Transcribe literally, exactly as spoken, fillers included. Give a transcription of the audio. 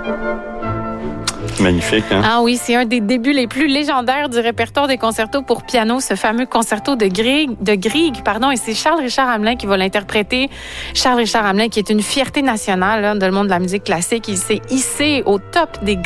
Magnifique, hein? Ah oui, c'est un des débuts les plus légendaires du répertoire des concertos pour piano, ce fameux concerto de Grieg, de Grieg, pardon, et c'est Charles-Richard Hamelin qui va l'interpréter. Charles-Richard Hamelin, qui est une fierté nationale là, dans le monde de la musique classique, il s'est hissé au top des